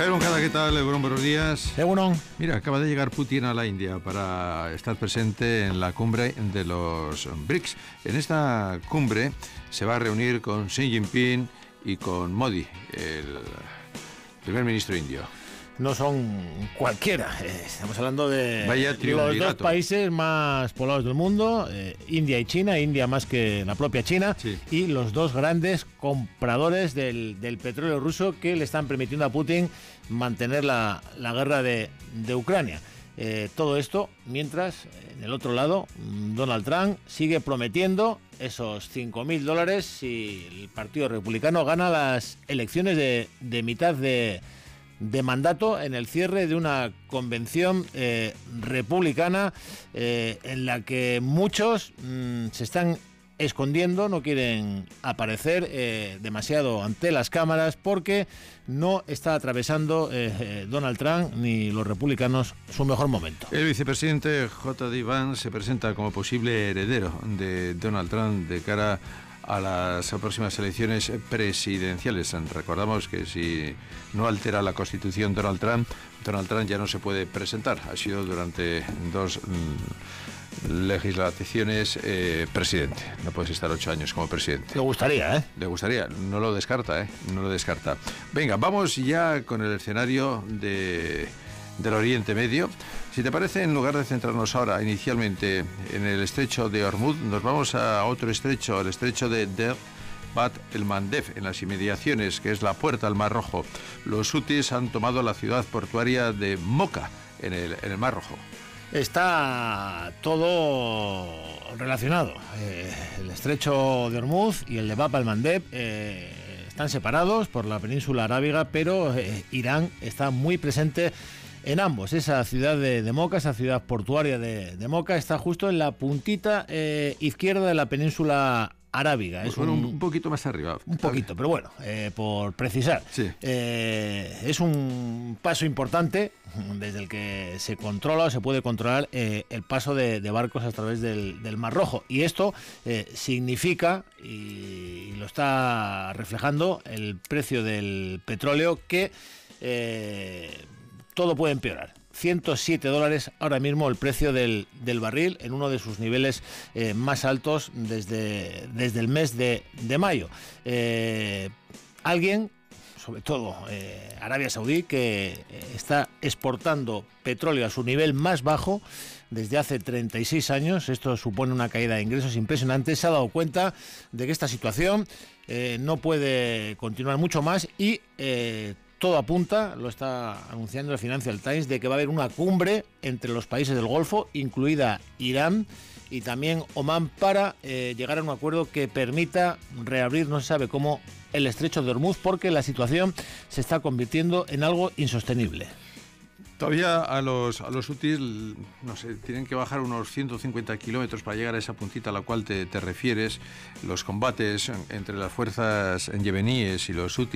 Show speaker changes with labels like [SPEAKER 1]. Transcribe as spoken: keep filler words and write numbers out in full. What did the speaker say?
[SPEAKER 1] Jairo Moncada, ¿qué tal? Egunon, buenos días.
[SPEAKER 2] Egunon.
[SPEAKER 1] Mira, acaba de llegar Putin a la India para estar presente en la cumbre de los BRICS. En esta cumbre se va a reunir con Xi Jinping y con Modi, el primer ministro indio.
[SPEAKER 2] No son cualquiera, eh, estamos hablando de
[SPEAKER 1] Vaya
[SPEAKER 2] los dos países más poblados del mundo, eh, India y China, India más que la propia China,
[SPEAKER 1] sí.
[SPEAKER 2] Y los dos grandes compradores del, del petróleo ruso que le están permitiendo a Putin mantener la, la guerra de, de Ucrania. Eh, todo esto mientras, en el otro lado, Donald Trump sigue prometiendo esos cinco mil dólares si el Partido Republicano gana las elecciones de, de mitad de... de mandato en el cierre de una convención eh, republicana eh, en la que muchos mmm, se están escondiendo, no quieren aparecer eh, demasiado ante las cámaras porque no está atravesando eh, Donald Trump ni los republicanos su mejor momento.
[SPEAKER 1] El vicepresidente J D Vance se presenta como posible heredero de Donald Trump de cara a las próximas elecciones presidenciales. Recordamos que si no altera la Constitución Donald Trump, Donald Trump ya no se puede presentar. Ha sido durante dos mm, legislaciones eh, presidente. No puedes estar ocho años como presidente.
[SPEAKER 2] Le gustaría, ¿eh?
[SPEAKER 1] Le gustaría, no lo descarta, ¿eh? No lo descarta. Venga, vamos ya con el escenario de... del Oriente Medio. Si te parece, en lugar de centrarnos ahora inicialmente en el estrecho de Hormuz, nos vamos a otro estrecho, el estrecho de Der Bab el-Mandeb, en las inmediaciones, que es la puerta al Mar Rojo. Los hutis han tomado la ciudad portuaria de Mocha, en el, en el Mar Rojo.
[SPEAKER 2] Está todo relacionado. Eh, el estrecho de Hormuz y el de Bab el-Mandeb eh, están separados por la península arábiga, pero eh, Irán está muy presente en ambos. Esa ciudad de, de Mocha, esa ciudad portuaria de, de Mocha, está justo en la puntita eh, izquierda de la península arábiga.
[SPEAKER 1] Es
[SPEAKER 2] es
[SPEAKER 1] bueno,
[SPEAKER 2] un,
[SPEAKER 1] un poquito más arriba.
[SPEAKER 2] Un poquito, pero bueno, eh, por precisar.
[SPEAKER 1] Sí.
[SPEAKER 2] Eh, es un paso importante desde el que se controla o se puede controlar eh, el paso de, de barcos a través del, del Mar Rojo. Y esto eh, significa, y, y lo está reflejando, el precio del petróleo que... Eh, todo puede empeorar. ciento siete dólares ahora mismo el precio del, del barril en uno de sus niveles eh, más altos desde, desde el mes de, de mayo. Eh, alguien, sobre todo eh, Arabia Saudí, que eh, está exportando petróleo a su nivel más bajo desde hace treinta y seis años, esto supone una caída de ingresos impresionante, se ha dado cuenta de que esta situación eh, no puede continuar mucho más y eh, todo apunta, lo está anunciando el Financial Times, de que va a haber una cumbre entre los países del Golfo, incluida Irán y también Omán, para eh, llegar a un acuerdo que permita reabrir, no se sabe cómo, el estrecho de Hormuz, porque la situación se está convirtiendo en algo insostenible.
[SPEAKER 1] Todavía a los, a los hutis, no sé, tienen que bajar unos ciento cincuenta kilómetros para llegar a esa puntita a la cual te, te refieres. Los combates entre las fuerzas yemeníes y los hutis